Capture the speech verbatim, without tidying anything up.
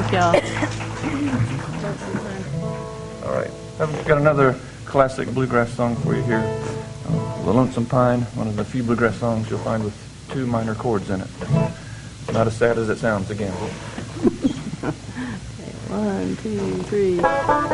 y'all. All right. I've got another classic bluegrass song for you here. Uh, The Lonesome Pine, one of the few bluegrass songs you'll find with two minor chords in it. Not as sad as it sounds again. One, two, three.